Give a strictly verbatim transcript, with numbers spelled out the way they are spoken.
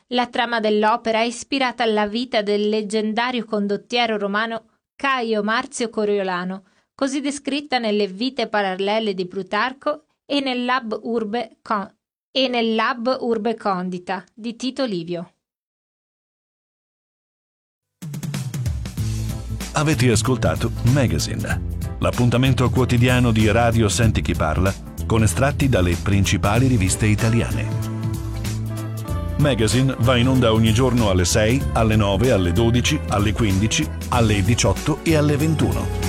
La trama dell'opera è ispirata alla vita del leggendario condottiero romano Caio Marzio Coriolano, così descritta nelle Vite parallele di Plutarco e nel Lab Urbe, Con- e nel Lab Urbe Condita di Tito Livio. Avete ascoltato Magazine, l'appuntamento quotidiano di Radio Senti Chi Parla con estratti dalle principali riviste italiane. Magazine va in onda ogni giorno alle sei, alle nove, alle dodici, alle quindici, alle diciotto e alle ventuno.